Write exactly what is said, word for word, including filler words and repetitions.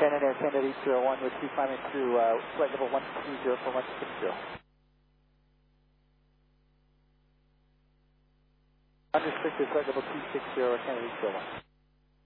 Shannon Air Canada eight zero one with two climbing through uh, flight level one two zero for one six zero. Unrestricted flight level two six zero, Canada eight zero one.